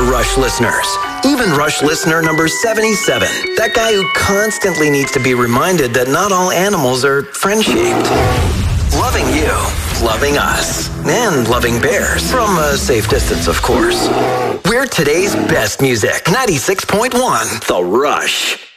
Rush listeners. Even Rush listener number 77. That guy who constantly needs to be reminded that not all animals are friend-shaped. Loving you, loving us, and loving bears. From a safe distance, of course. We're today's best music. 96.1 The Rush.